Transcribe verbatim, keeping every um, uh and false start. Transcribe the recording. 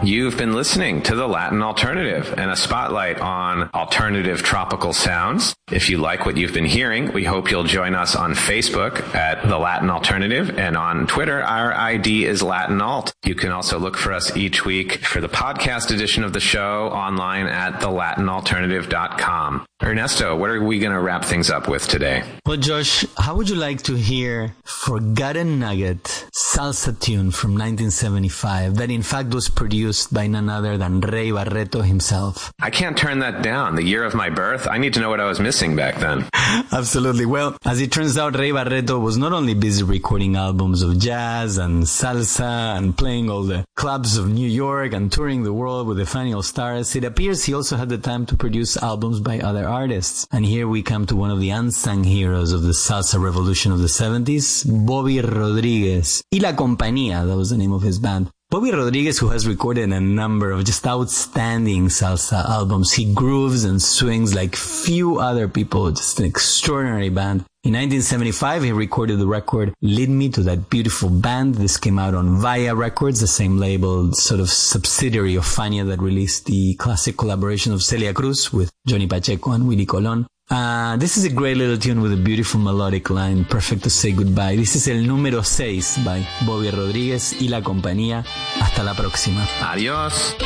You've been listening to The Latin Alternative and a spotlight on alternative tropical sounds. If you like what you've been hearing, we hope you'll join us on Facebook at The Latin Alternative, and on Twitter, our I D is Latin Alt. You can also look for us each week for the podcast edition of the show online at the latin alternative dot com. Ernesto, what are we going to wrap things up with today? Well, Josh, how would you like to hear Forgotten Nugget salsa tune from nineteen seventy-five that in fact was produced by none other than Ray Barretto himself? I can't turn that down. The year of my birth, I need to know what I was missing back then. Absolutely. Well, as it turns out, Ray Barretto was not only busy recording albums of jazz and salsa and playing all the clubs of New York and touring the world with the Funny All Stars. It appears he also had the time to produce albums by other artists. And here we come to one of the unsung heroes of the salsa revolution of the seventies, Bobby Rodriguez. Y La Compañía, that was the name of his band. Bobby Rodriguez, who has recorded a number of just outstanding salsa albums. He grooves and swings like few other people, just an extraordinary band. In nineteen seventy-five, he recorded the record Lead Me to That Beautiful Band. This came out on Vaya Records, the same label, sort of subsidiary of Fania that released the classic collaboration of Celia Cruz with Johnny Pacheco and Willie Colon. Uh, this is a great little tune with a beautiful melodic line, perfect to say goodbye. This is el número seis by Bobby Rodriguez y La Compañía. Hasta la próxima. Adiós.